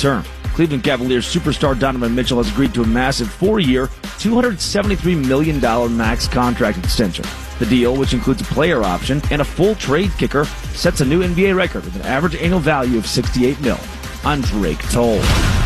term. Cleveland Cavaliers superstar Donovan Mitchell has agreed to a massive 4-year, $273 million max contract extension. The deal, which includes a player option and a full trade kicker, sets a new NBA record with an average annual value of $68 million. I'm Drake Toll.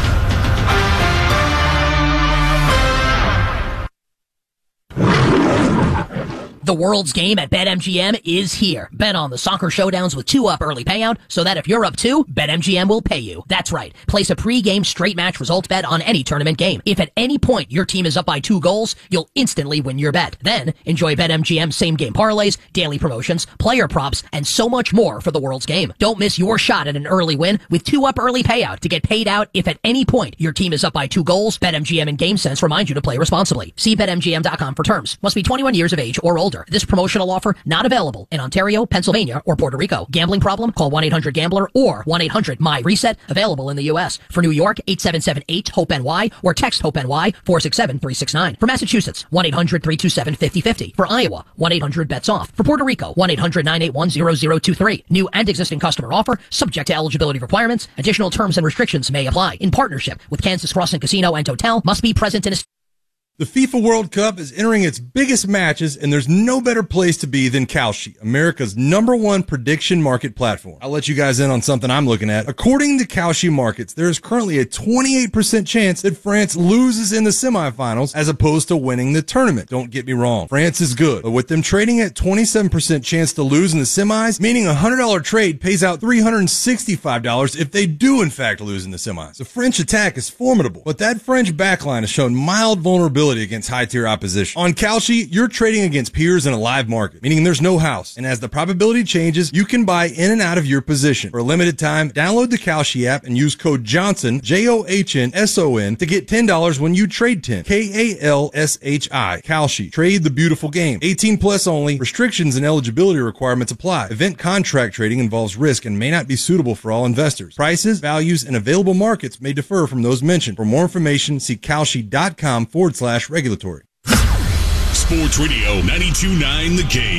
The world's game at BetMGM is here. Bet on the soccer showdowns with 2-up early payout so that if you're up 2, BetMGM will pay you. That's right. Place a pre-game straight match results bet on any tournament game. If at any point your team is up by 2 goals, you'll instantly win your bet. Then enjoy BetMGM same-game parlays, daily promotions, player props, and so much more for the world's game. Don't miss your shot at an early win with 2-up early payout to get paid out if at any point your team is up by 2 goals. BetMGM and GameSense remind you to play responsibly. See BetMGM.com for terms. Must be 21 years of age or older. This promotional offer not available in Ontario, Pennsylvania, or Puerto Rico. Gambling problem? Call 1-800-GAMBLER or 1-800-MY-RESET. Available in the U.S. For New York, 877-8-HOPE-NY or text HOPE-NY 467-369. For Massachusetts, 1-800-327-5050. For Iowa, 1-800-BETS-OFF. For Puerto Rico, 1-800-981-0023. New and existing customer offer, subject to eligibility requirements. Additional terms and restrictions may apply. In partnership with Kansas Crossing Casino and Hotel, must be present in a... The FIFA World Cup is entering its biggest matches, and there's no better place to be than Kalshi, America's #1 prediction market platform. I'll let you guys in on something I'm looking at. According to Kalshi Markets, there is currently a 28% chance that France loses in the semifinals as opposed to winning the tournament. Don't get me wrong, France is good, but with them trading at 27% chance to lose in the semis, meaning a $100 trade pays out $365 if they do in fact lose in the semis. The French attack is formidable, but that French backline has shown mild vulnerability against high-tier opposition. On Kalshi, you're trading against peers in a live market, meaning there's no house. And as the probability changes, you can buy in and out of your position. For a limited time, download the Kalshi app and use code JOHNSON, JOHNSON, to get $10 when you trade 10. KALSHI. Kalshi. Trade the beautiful game. 18 plus only. Restrictions and eligibility requirements apply. Event contract trading involves risk and may not be suitable for all investors. Prices, values, and available markets may differ from those mentioned. For more information, see kalshi.com/regulatory. Sports Radio 92.9 The Game.